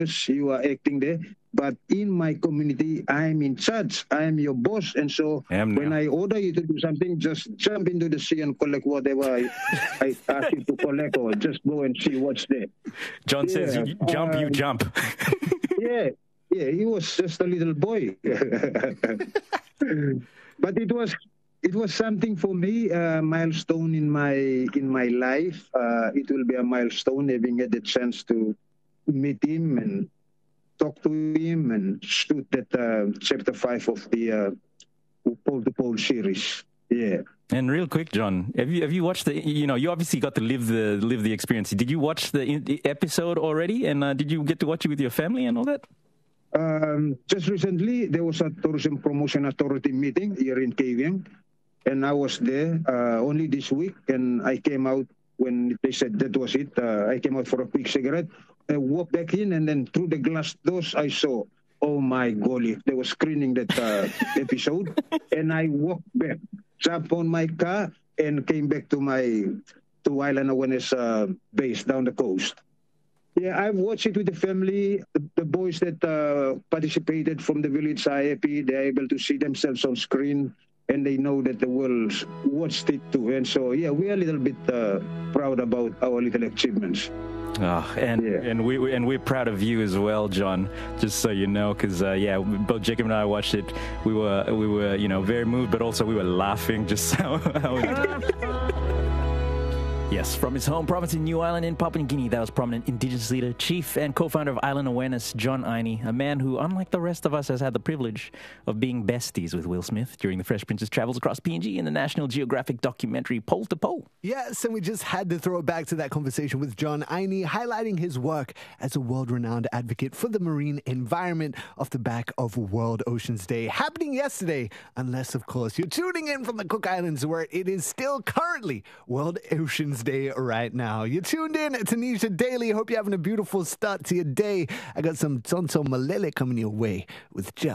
you are acting there. But in my community, I'm in charge. I'm your boss. And so when I order you to do something, just jump into the sea and collect whatever I ask you to collect, or just go and see what's there. John says, you jump, you jump. Yeah, he was just a little boy. But it was something for me, a milestone in my life. It will be a milestone having had the chance to meet him and talk to him and shoot that chapter 5 of the Pole to Pole series. Yeah. And real quick, John, have you watched you obviously got to live the experience. Did you watch the episode already? And did you get to watch it with your family and all that? Just recently, there was a Tourism Promotion Authority meeting here in KVM, and I was there only this week, and I came out when they said that was it. I came out for a quick cigarette. I walked back in, and then through the glass doors, I saw, oh my golly, they were screening that episode. And I walked back, jumped on my car, and came back to Island Awareness base down the coast. Yeah, I've watched it with the family. The boys that participated from the village are happy. They're able to see themselves on screen, and they know that the world watched it too. And so, yeah, we're a little bit proud about our little achievements. And we're proud of you as well, John. Just so you know, because both Jacob and I watched it. We were very moved, but also we were laughing just how Yes, from his home province in New Ireland in Papua New Guinea, that was prominent Indigenous leader, chief, and co-founder of Island Awareness, John Iney, a man who, unlike the rest of us, has had the privilege of being besties with Will Smith during the Fresh Prince's travels across PNG in the National Geographic documentary Pole to Pole. Yes, and we just had to throw it back to that conversation with John Iney, highlighting his work as a world-renowned advocate for the marine environment off the back of World Oceans Day, happening yesterday, unless, of course, you're tuning in from the Cook Islands, where it is still currently World Oceans Day right now. You're tuned in to Tanisha Daily. Hope you're having a beautiful start to your day. I got some Tonto Malele coming your way with just